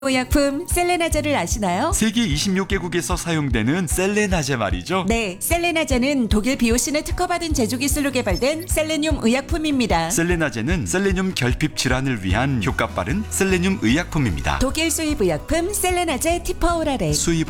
의약품 셀레나제를 아시나요? 세계 26개국에서 사용되는 셀레나제 말이죠. 네, 셀레나제는 독일 비오신에 특허받은 제조 기술로 개발된 셀레늄 의약품입니다. 셀레나제는 셀레늄 결핍 질환을 위한 효과 빠른 셀레늄 의약품입니다. 독일 수입 의약품 셀레나제 티퍼오라렉. 수입